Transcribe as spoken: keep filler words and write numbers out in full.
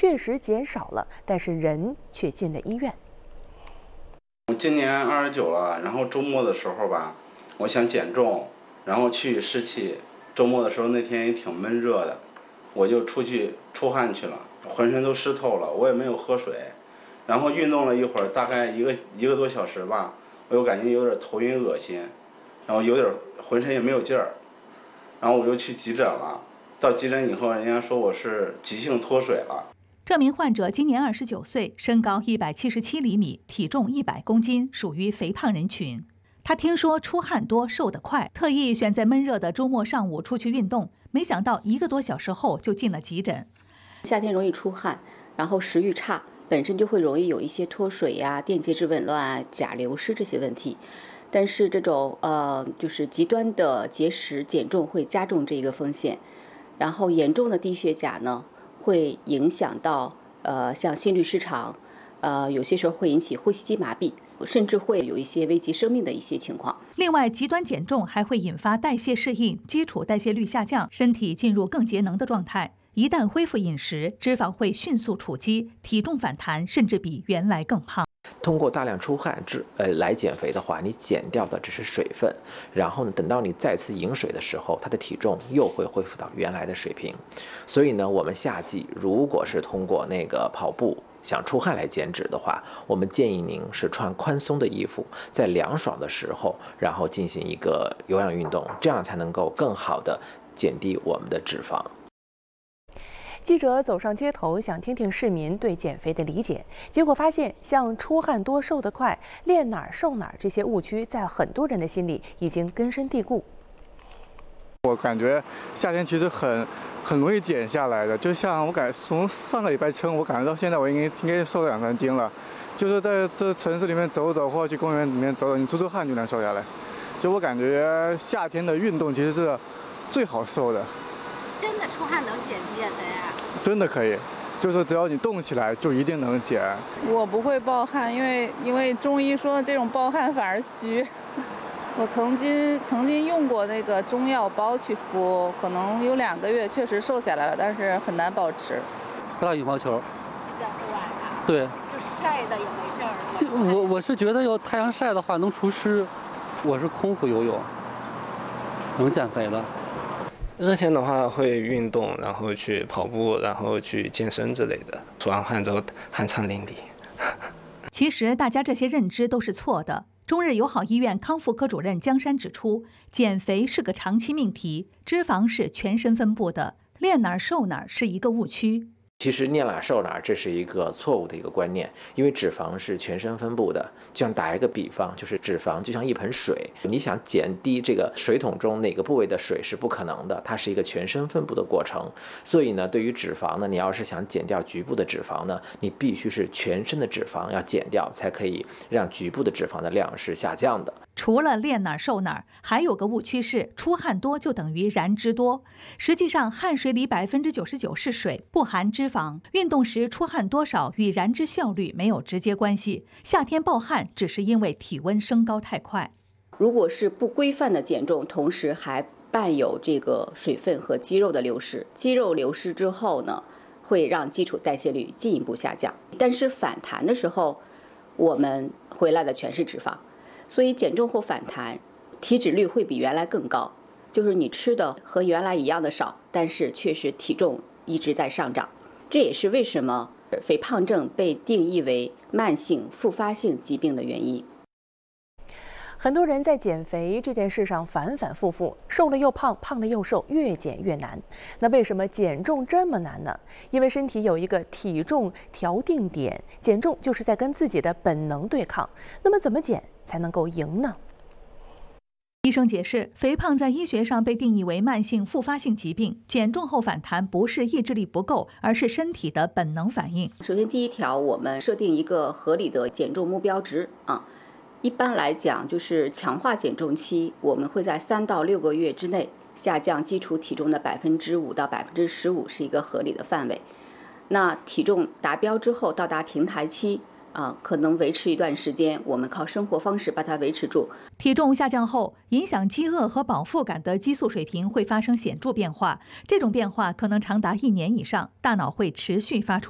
确实减少了，但是人却进了医院。 我今年二十九了，然后周末的时候吧，我想减重，然后去湿气。周末的时候那天也挺闷热的，我就出去出汗去了，浑身都湿透了，我也没有喝水。然后运动了一会儿，大概一个一个多小时吧，我又感觉有点头晕恶心，然后有点浑身也没有劲儿，然后我就去急诊了。到急诊以后，人家说我是急性脱水了。 这名患者今年二十九岁，身高一百七十七厘米，体重一百公斤，属于肥胖人群。他听说出汗多、瘦得快，特意选在闷热的周末上午出去运动，没想到一个多小时后就进了急诊。 夏天容易出汗，然后食欲差，本身就会容易有一些脱水呀、电解质紊乱啊、钾流失这些问题。但是这种呃，就是极端的节食减重会加重这个风险。然后严重的低血钾呢，会影响到呃像心律失常，呃有些时候会引起呼吸机麻痹，甚至会有一些危及生命的一些情况。 另外，极端减重还会引发代谢适应，基础代谢率下降，身体进入更节能的状态。一旦恢复饮食，脂肪会迅速储积，体重反弹，甚至比原来更胖。 通过大量出汗治呃来减肥的话，你减掉的只是水分，然后呢，等到你再次饮水的时候，它的体重又会恢复到原来的水平。所以呢，我们夏季如果是通过那个跑步想出汗来减脂的话，我们建议您是穿宽松的衣服，在凉爽的时候，然后进行一个有氧运动，这样才能够更好的减低我们的脂肪。 记者走上街头，想听听市民对减肥的理解，结果发现，像出汗多、瘦得快、练哪儿瘦哪儿这些误区，在很多人的心里已经根深蒂固。 我感觉夏天其实很很容易减下来的，就像我感觉从上个礼拜称，我感觉到现在我应该应该瘦了两三斤了。就是在这城市里面走走，或者去公园里面走走，你出出汗就能瘦下来。所以我感觉夏天的运动其实是最好瘦的。 真的出汗能减减的呀？ 真的可以，就是只要你动起来，就一定能减。 我不会暴汗，因为因为中医说这种暴汗反而虚。我曾经曾经用过那个中药包去敷，可能有两个月确实瘦下来了，但是很难保持。 打羽毛球。 就在户外啊？ 对。 就晒的也没事儿。 就我我是觉得有太阳晒的话能除湿，我是空腹游泳，能减肥的。 热天的话会运动，然后去跑步，然后去健身之类的，出完汗之后酣畅淋漓。 其实大家这些认知都是错的。中日友好医院康复科主任江山指出，减肥是个长期命题，脂肪是全身分布的，练哪儿瘦哪儿是一个误区。 其实练哪瘦哪，这是一个错误的一个观念，因为脂肪是全身分布的。就像打一个比方，就是脂肪就像一盆水，你想减低这个水桶中哪个部位的水是不可能的，它是一个全身分布的过程。所以呢，对于脂肪呢，你要是想减掉局部的脂肪呢，你必须是全身的脂肪要减掉，才可以让局部的脂肪的量是下降的。 除了练哪儿瘦哪儿，还有个误区是出汗多就等于燃脂多。实际上，汗水里百分之九十九是水，不含脂肪。运动时出汗多少与燃脂效率没有直接关系。夏天暴汗只是因为体温升高太快。 如果是不规范的减重，同时还伴有这个水分和肌肉的流失，肌肉流失之后呢，会让基础代谢率进一步下降。但是反弹的时候，我们回来的全是脂肪。所以减重后反弹，体脂率会比原来更高，就是你吃的和原来一样的少，但是确实体重一直在上涨。这也是为什么肥胖症被定义为慢性复发性疾病的原因。 很多人在减肥这件事上反反复复，瘦了又胖，胖了又瘦，越减越难。那为什么减重这么难呢？因为身体有一个体重调定点，减重就是在跟自己的本能对抗。那么怎么减才能够赢呢？ 医生解释，肥胖在医学上被定义为慢性复发性疾病，减重后反弹不是意志力不够，而是身体的本能反应。 首先第一条，我们设定一个合理的减重目标值啊。一般来讲，就是强化减重期，我们会在三到六个月之内下降基础体重的百分之五到百分之十五，是一个合理的范围。那体重达标之后，到达平台期啊，可能维持一段时间，我们靠生活方式把它维持住。 体重下降后，影响饥饿和饱腹感的激素水平会发生显著变化，这种变化可能长达一年以上，大脑会持续发出